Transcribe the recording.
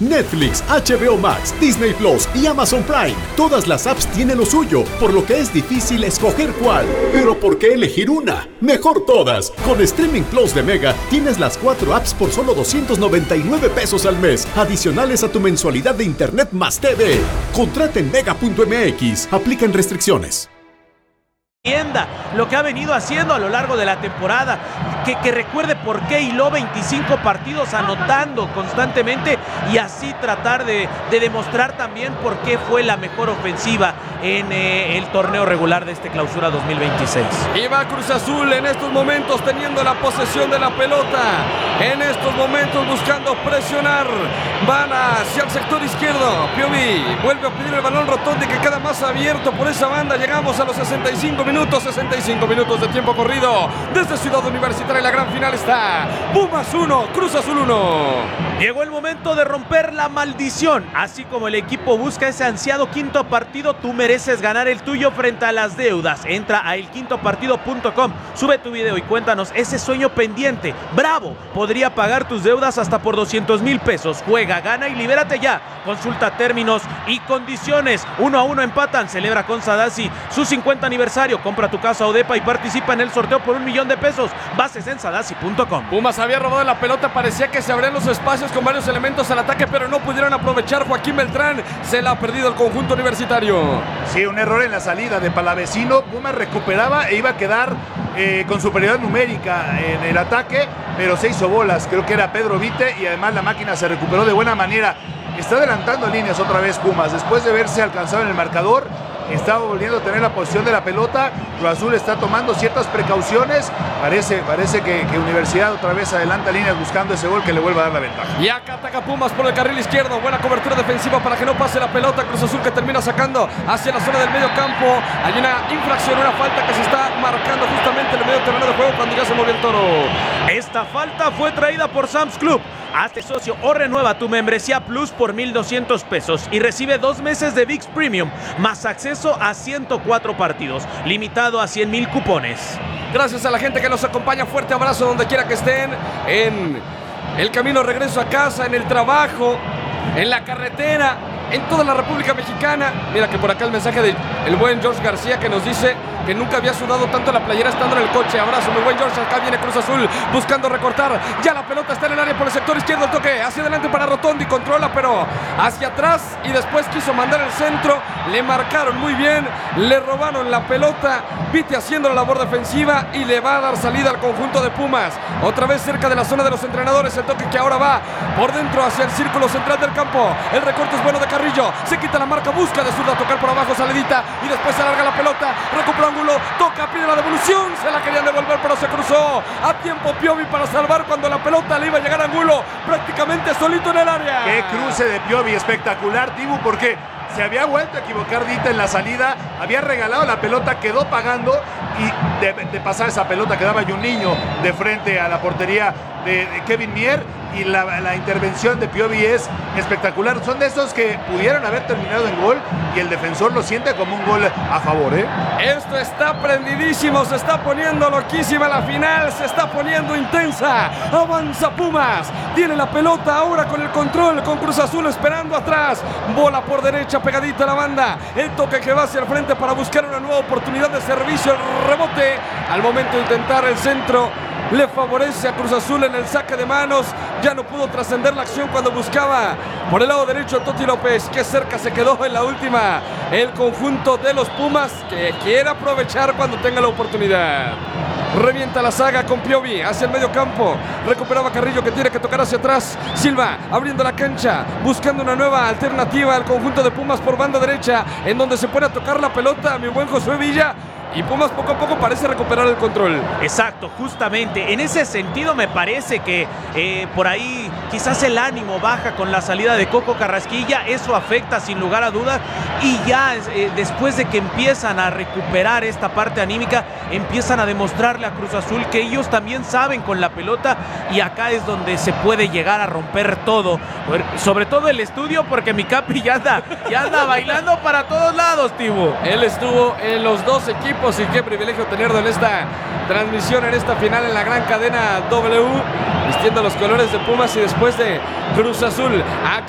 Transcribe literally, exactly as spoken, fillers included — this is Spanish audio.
Netflix, H B O Max, Disney Plus y Amazon Prime. Todas las apps tienen lo suyo, por lo que es difícil escoger cuál. Pero ¿por qué elegir una? Mejor todas. Con Streaming Plus de Mega tienes las cuatro apps por solo doscientos noventa y nueve pesos al mes, adicionales a tu mensualidad de Internet más T V. Contrata en mega punto m x. Aplican restricciones. Lo que ha venido haciendo a lo largo de la temporada, que, que recuerde por qué hiló veinticinco partidos anotando constantemente y así tratar de, de demostrar también por qué fue la mejor ofensiva en eh, el torneo regular de este clausura dos mil veintiséis. Y va Cruz Azul en estos momentos teniendo la posesión de la pelota, en estos momentos buscando presionar, van hacia el sector izquierdo. Piovi vuelve a pedir el balón, Rotondi que queda más abierto por esa banda. Llegamos a los sesenta y cinco minutos, sesenta y cinco minutos de tiempo corrido desde Ciudad Universitaria. La gran final está Pumas uno, Cruz Azul uno. Llegó el momento de romper la maldición. Así como el equipo busca ese ansiado quinto partido, tú mereces ganar el tuyo frente a las deudas. Entra a el quinto partido punto com, sube tu video y cuéntanos ese sueño pendiente. ¡Bravo! Podría pagar tus deudas hasta por doscientos mil pesos. Juega, gana y libérate ya. Consulta términos y condiciones. Uno a uno empatan. Celebra con Sadasi su cincuenta aniversario. Compra tu casa o depa y participa en el sorteo por un millón de pesos. Bases en sadasi punto com. Pumas había robado la pelota, parecía que se abrían los espacios con varios elementos al ataque, pero no pudieron aprovechar. Joaquín Beltrán se la ha perdido el conjunto universitario. Sí, un error en la salida de Palavecino. Pumas recuperaba e iba a quedar eh, con superioridad numérica en el ataque, pero se hizo bolas. Creo que era Pedro Vite y además la máquina se recuperó de buena manera. Está adelantando líneas otra vez Pumas, después de verse alcanzado en el marcador. Está volviendo a tener la posición de la pelota. Cruz Azul está tomando ciertas precauciones. Parece, parece que, que Universidad otra vez adelanta líneas buscando ese gol que le vuelva a dar la ventaja. Y acá ataca Pumas por el carril izquierdo. Buena cobertura defensiva para que no pase la pelota. Cruz Azul que termina sacando hacia la zona del medio campo. Hay una infracción, una falta que se está marcando justamente en el medio terreno de juego cuando ya se movió el toro. Esta falta fue traída por Sam's Club. Hazte socio o renueva tu membresía Plus por mil doscientos pesos y recibe dos meses de V I X Premium más acceso a ciento cuatro partidos, limitado a cien mil cupones. Gracias a la gente que nos acompaña, fuerte abrazo donde quiera que estén, en el camino regreso a casa, en el trabajo, en la carretera, en toda la República Mexicana. Mira que por acá el mensaje del buen George García que nos dice que nunca había sudado tanto la playera estando en el coche. Abrazo, mi buen George. Acá viene Cruz Azul buscando recortar. Ya la pelota está en el área por el sector izquierdo. El toque hacia adelante para Rotondi. Controla, pero hacia atrás. Y después quiso mandar el centro. Le marcaron muy bien. Le robaron la pelota. Vite haciendo la labor defensiva y le va a dar salida al conjunto de Pumas. Otra vez cerca de la zona de los entrenadores. El toque que ahora va por dentro hacia el círculo central del campo. El recorte es bueno de Carrillo. Se quita la marca. Busca de zurda tocar por abajo. Salidita. Y después se alarga la pelota. Recupera ángulo, toca, pide la devolución, se la querían devolver pero se cruzó a tiempo Piovi para salvar cuando la pelota le iba a llegar a Angulo, prácticamente solito en el área. Qué cruce de Piovi, espectacular, Tibu, porque se había vuelto a equivocar Dita en la salida, había regalado la pelota, quedó pagando y de, de pasar esa pelota quedaba Juninho de frente a la portería de, de Kevin Mier y la, la intervención de Piovi es espectacular. Son de esos que pudieron haber terminado en gol y el defensor lo siente como un gol a favor, ¿eh? Esto está prendidísimo, se está poniendo loquísima la final, se está poniendo intensa. Avanza Pumas, tiene la pelota ahora con el control, con Cruz Azul esperando atrás. Bola por derecha pegadita a la banda. El toque que va hacia el frente para buscar una nueva oportunidad de servicio. El rebote al momento de intentar el centro le favorece a Cruz Azul en el saque de manos. Ya no pudo trascender la acción cuando buscaba por el lado derecho Toti López. Que cerca se quedó en la última el conjunto de los Pumas, que quiere aprovechar cuando tenga la oportunidad. Revienta la saga con Piovi hacia el medio campo. Recuperaba Carrillo que tiene que tocar hacia atrás. Silva abriendo la cancha, buscando una nueva alternativa al conjunto de Pumas por banda derecha, en donde se pone a tocar la pelota mi buen Josué Villa. Y Pumas poco a poco parece recuperar el control. Exacto, justamente. En ese sentido me parece que eh, por ahí quizás el ánimo baja con la salida de Coco Carrasquilla. Eso afecta sin lugar a dudas. Y ya eh, después de que empiezan a recuperar esta parte anímica, empiezan a demostrarle a Cruz Azul que ellos también saben con la pelota. Y acá es donde se puede llegar a romper todo. Sobre todo el estudio, porque mi Capi ya anda, ya anda bailando para todos lados, Tibu. Él estuvo en los dos equipos. Y qué privilegio tenerlo en esta transmisión, en esta final en la gran cadena W, vistiendo los colores de Pumas y después de Cruz Azul.